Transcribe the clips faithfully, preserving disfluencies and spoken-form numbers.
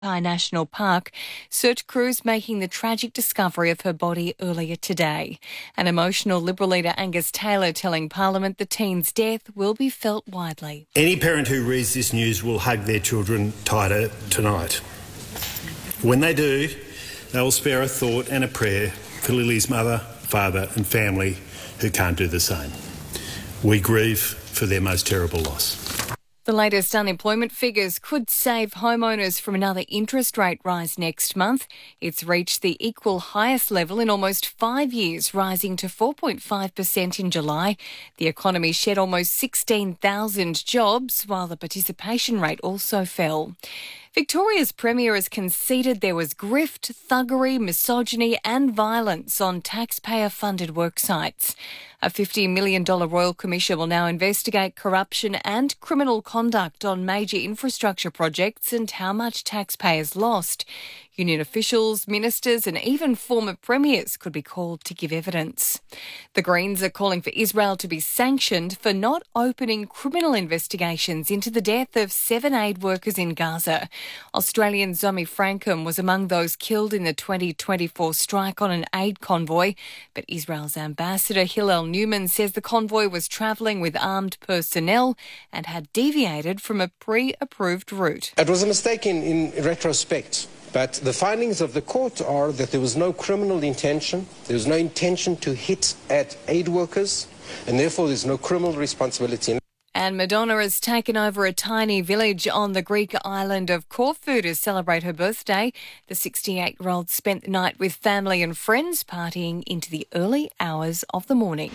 National Park, search crews making the tragic discovery of her body earlier today. An emotional Liberal leader Angus Taylor telling Parliament the teen's death will be felt widely. Any parent who reads this news will hug their children tighter tonight. When they do, they will spare a thought and a prayer for Lily's mother, father and family who can't do the same. We grieve for their most terrible loss. The latest unemployment figures could save homeowners from another interest rate rise next month. It's reached the equal highest level in almost five years, rising to four point five percent in July. The economy shed almost sixteen thousand jobs, while the participation rate also fell. Victoria's Premier has conceded there was grift, thuggery, misogyny and violence on taxpayer-funded worksites. A fifty million dollars Royal Commission will now investigate corruption and criminal conduct on major infrastructure projects and how much taxpayers lost. Union officials, ministers and even former premiers could be called to give evidence. The Greens are calling for Israel to be sanctioned for not opening criminal investigations into the death of seven aid workers in Gaza. Australian Zoe Frankham was among those killed in the twenty twenty-four strike on an aid convoy, but Israel's ambassador Hillel Newman says the convoy was travelling with armed personnel and had deviated from a pre-approved route. It was a mistake in, in retrospect. But the findings of the court are that there was no criminal intention, there was no intention to hit at aid workers, and therefore there's no criminal responsibility. And Madonna has taken over a tiny village on the Greek island of Corfu to celebrate her birthday. The sixty-eight-year-old spent the night with family and friends, partying into the early hours of the morning.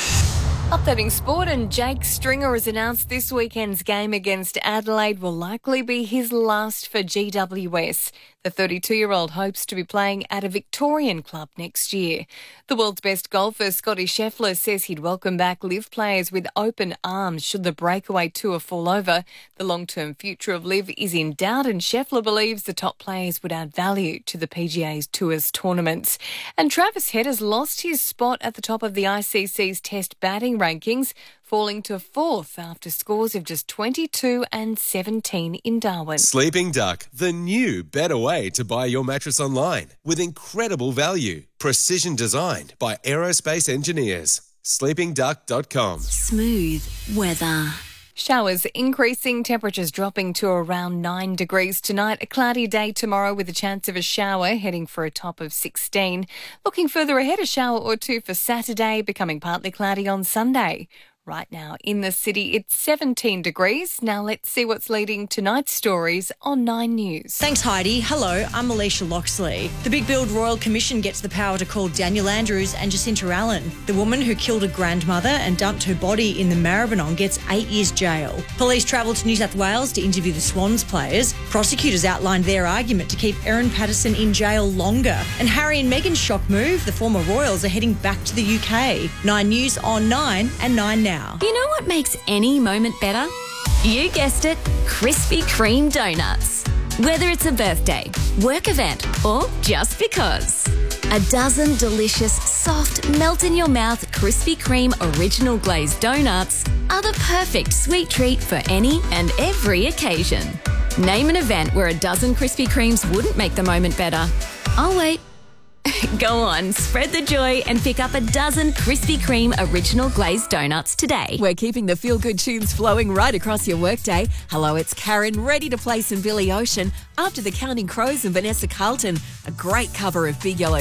Updating sport, and Jake Stringer has announced this weekend's game against Adelaide will likely be his last for G W S. The thirty-two-year-old hopes to be playing at a Victorian club next year. The world's best golfer, Scotty Scheffler, says he'd welcome back Liv players with open arms should the breakaway tour fall over. The long-term future of Liv is in doubt, and Scheffler believes the top players would add value to the P G A's tours tournaments. And Travis Head has lost his spot at the top of the I C C's Test batting rankings, falling to fourth after scores of just twenty-two and seventeen in Darwin. Sleeping Duck, the new better way to buy your mattress online with incredible value. Precision designed by aerospace engineers. sleeping duck dot com. Smooth weather. Showers increasing, temperatures dropping to around nine degrees tonight. A cloudy day tomorrow with a chance of a shower, heading for a top of sixteen. Looking further ahead, a shower or two for Saturday, becoming partly cloudy on Sunday. Right now in the city, it's seventeen degrees. Now let's see what's leading tonight's stories on Nine News. Thanks, Heidi. Hello, I'm Alicia Loxley. The Big Build Royal Commission gets the power to call Daniel Andrews and Jacinta Allen. The woman who killed her grandmother and dumped her body in the Maribyrnong gets eight years jail. Police travelled to New South Wales to interview the Swans players. Prosecutors outlined their argument to keep Erin Patterson in jail longer. And Harry and Meghan's shock move, the former royals are heading back to the U K. Nine News on Nine and Nine Now. You know what makes any moment better? You guessed it, Krispy Kreme donuts. Whether it's a birthday, work event, or just because. A dozen delicious, soft, melt-in-your-mouth Krispy Kreme original glazed donuts are the perfect sweet treat for any and every occasion. Name an event where a dozen Krispy Kremes wouldn't make the moment better. I'll wait. Go on, spread the joy and pick up a dozen Krispy Kreme original glazed donuts today. We're keeping the feel-good tunes flowing right across your workday. Hello, it's Karen, ready to play some Billy Ocean after the Counting Crows and Vanessa Carlton. A great cover of Big Yellow